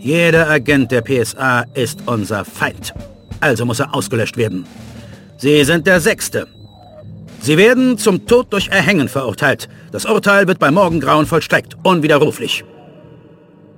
Jeder Agent der PSA ist unser Feind. Also muss er ausgelöscht werden. Sie sind der 6. Sie werden zum Tod durch Erhängen verurteilt. Das Urteil wird bei Morgengrauen vollstreckt, unwiderruflich.